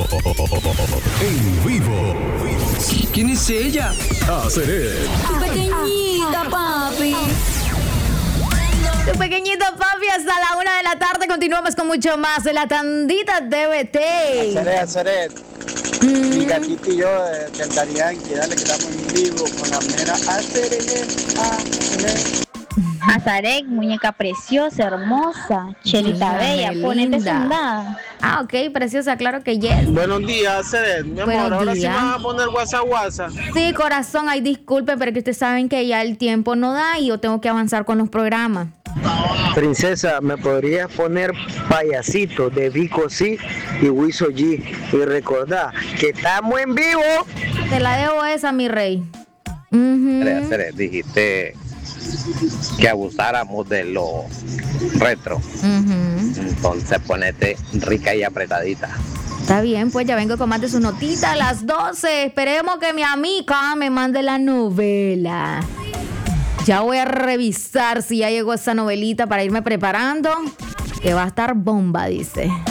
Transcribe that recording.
En vivo. ¿Quién es ella? Aceret. Tu pequeñita, papi. Tu pequeñito papi, hasta la 1 de la tarde. Continuamos con mucho más de la tandita TVT. Aceret. Mi gatito y yo del Darianqui, dale que estamos en vivo con la mera Azarek, muñeca preciosa, hermosa, Chelita bella, ponete sundada. Ah, ok, preciosa, claro que yes. Buenos días, Aceret. Mi amor, Buenos ahora sí días. me vas a poner WhatsApp. Sí, corazón, ay, disculpe, pero que ustedes saben que ya el tiempo no da y yo tengo que avanzar con los programas. Princesa, ¿me podrías poner Payasito de Vico C y Wiso G? Y recordá que estamos en vivo. Te la debo esa, mi rey. Aceret, dijiste que abusáramos de lo retro. Entonces ponete rica y apretadita. Está bien, pues ya vengo con más de sus notitas a las 12. Esperemos que mi amiga me mande la novela. Ya voy a revisar si ya llegó esa novelita para irme preparando, que va a estar bomba, dice.